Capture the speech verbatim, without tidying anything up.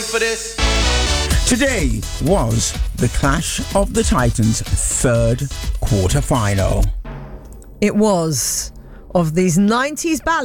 ready for this? Today was the Clash of the Titans third quarter final. It was of these nineties ballads.